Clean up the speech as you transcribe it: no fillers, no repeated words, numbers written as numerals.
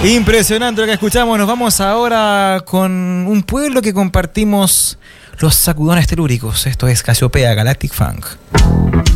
Impresionante lo que escuchamos. Nos vamos ahora con un pueblo que compartimos los sacudones telúricos. Esto es Casiopea Galactic Funk.